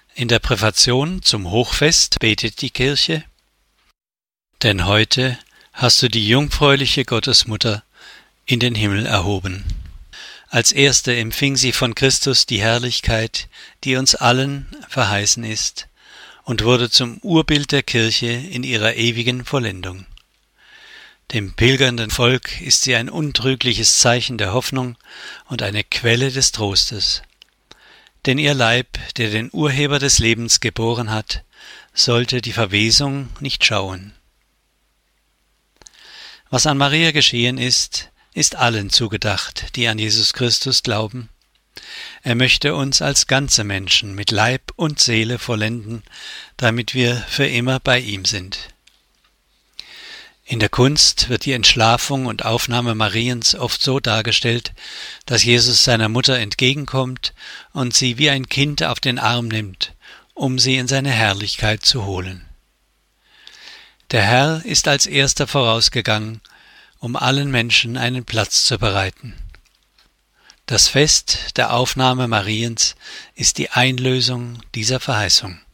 In der Präfation zum Hochfest betet die Kirche: Denn heute hast du die jungfräuliche Gottesmutter in den Himmel erhoben. Als Erste empfing sie von Christus die Herrlichkeit, die uns allen verheißen ist, und wurde zum Urbild der Kirche in ihrer ewigen Vollendung. Dem pilgernden Volk ist sie ein untrügliches Zeichen der Hoffnung und eine Quelle des Trostes. Denn ihr Leib, der den Urheber des Lebens geboren hat, sollte die Verwesung nicht schauen. Was an Maria geschehen ist, ist allen zugedacht, die an Jesus Christus glauben. Er möchte uns als ganze Menschen mit Leib und Seele vollenden, damit wir für immer bei ihm sind. In der Kunst wird die Entschlafung und Aufnahme Mariens oft so dargestellt, dass Jesus seiner Mutter entgegenkommt und sie wie ein Kind auf den Arm nimmt, um sie in seine Herrlichkeit zu holen. Der Herr ist als Erster vorausgegangen, um allen Menschen einen Platz zu bereiten. Das Fest der Aufnahme Mariens ist die Einlösung dieser Verheißung.